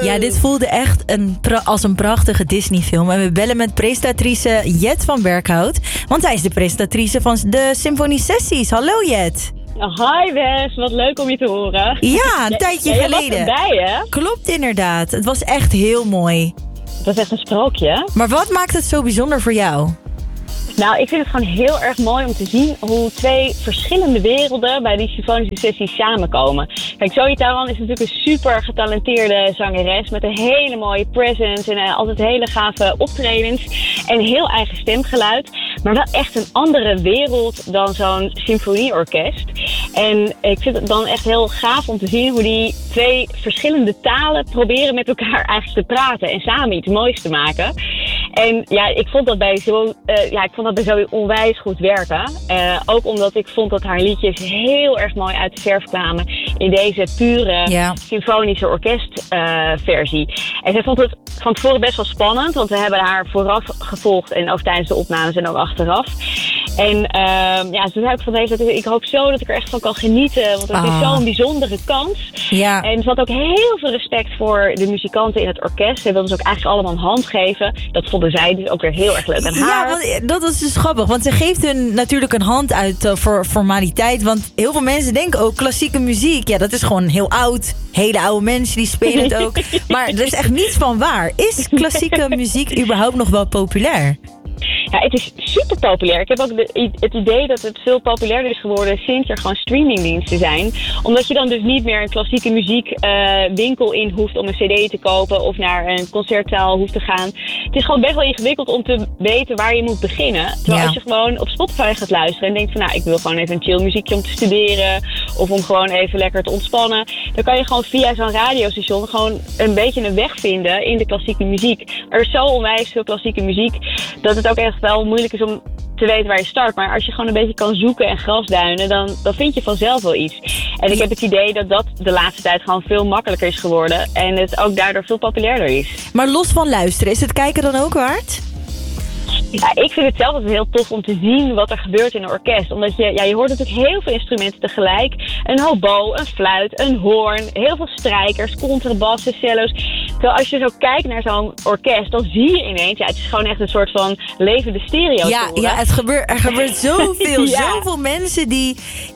Ja, dit voelde echt als een prachtige Disney-film. En we bellen met presentatrice Jet van Berkhout. Want zij is de presentatrice van de Symfoniesessies. Hallo Jet. Hi Wes, wat leuk om je te horen. Ja, een tijdje geleden. Je was erbij, hè? Klopt inderdaad. Het was echt heel mooi. Het was echt een sprookje. Maar wat maakt het zo bijzonder voor jou? Nou, ik vind het gewoon heel erg mooi om te zien hoe twee verschillende werelden bij die symfonische sessies samenkomen. Kijk, Zoe Tauran is natuurlijk een super getalenteerde zangeres met een hele mooie presence en altijd hele gave optredens en een heel eigen stemgeluid. Maar wel echt een andere wereld dan zo'n symfonieorkest. En ik vind het dan echt heel gaaf om te zien hoe die twee verschillende talen proberen met elkaar eigenlijk te praten en samen iets moois te maken. En ja, ik vond dat bij Zoe onwijs goed werken. Ook omdat ik vond dat haar liedjes heel erg mooi uit de verf kwamen in deze pure symfonische orkestversie. En zij vond het van tevoren best wel spannend, want we hebben haar vooraf gevolgd en ook tijdens de opnames en ook achteraf. En toen heb ik van deze, ik hoop zo dat ik er echt van kan genieten, want het is zo'n bijzondere kans. Ja. En ze had ook heel veel respect voor de muzikanten in het orkest. Ze wilden ze ook eigenlijk allemaal een hand geven. Dat vonden zij dus ook weer heel erg leuk aan haar. Ja, want dat was dus grappig, want ze geeft hun natuurlijk een hand uit voor formaliteit. Want heel veel mensen denken ook klassieke muziek, ja, dat is gewoon heel oud. Hele oude mensen die spelen het ook. Maar er is echt niets van waar. Is klassieke muziek überhaupt nog wel populair? Ja, het is super populair. Ik heb ook het idee dat het veel populairder is geworden sinds er gewoon streamingdiensten zijn. Omdat je dan dus niet meer een klassieke muziekwinkel in hoeft om een cd te kopen of naar een concertzaal hoeft te gaan. Het is gewoon best wel ingewikkeld om te weten waar je moet beginnen. Terwijl als je gewoon op Spotify gaat luisteren en denkt van nou, ik wil gewoon even een chill muziekje om te studeren of om gewoon even lekker te ontspannen. Dan kan je gewoon via zo'n radiostation gewoon een beetje een weg vinden in de klassieke muziek. Er is zo onwijs veel klassieke muziek dat het ook echt wel moeilijk is om te weten waar je start. Maar als je gewoon een beetje kan zoeken en grasduinen, dan vind je vanzelf wel iets. En ik heb het idee dat dat de laatste tijd gewoon veel makkelijker is geworden. En het ook daardoor veel populairder is. Maar los van luisteren, is het kijken dan ook waard? Ja, ik vind het zelf altijd heel tof om te zien wat er gebeurt in een orkest. Omdat je hoort natuurlijk heel veel instrumenten tegelijk. Een hobo, een fluit, een hoorn, heel veel strijkers, contrabassen, cello's. Terwijl als je zo kijkt naar zo'n orkest, dan zie je ineens, het is gewoon echt een soort van levende stereo. Ja, er gebeurt zoveel, zoveel mensen die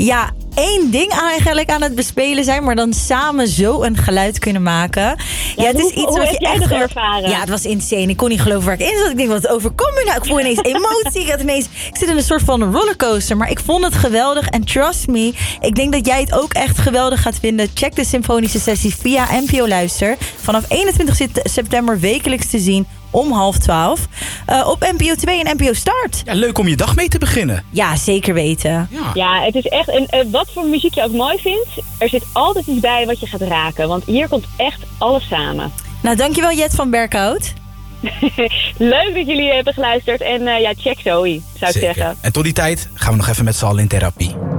één ding eigenlijk aan het bespelen zijn, maar dan samen zo een geluid kunnen maken. Ja, het is iets wat je echt dat ervaren? Ja, het was insane. Ik kon niet geloven waar ik in zat. Ik denk, wat overkomt me nou? Ik voel ineens emotie. Ik zit in een soort van rollercoaster, maar ik vond het geweldig. En trust me, ik denk dat jij het ook echt geweldig gaat vinden. Check de symfonische sessie via NPO Luister. Vanaf 21 september wekelijks te zien om 11:30 op NPO 2 en NPO Start. Ja, leuk om je dag mee te beginnen. Ja, zeker weten. Ja, het is echt, en wat voor muziek je ook mooi vindt, er zit altijd iets bij wat je gaat raken. Want hier komt echt alles samen. Nou, dankjewel Jet van Berkhout. Leuk dat jullie hebben geluisterd en check Zoe, zou ik zeggen. En tot die tijd gaan we nog even met z'n allen in therapie.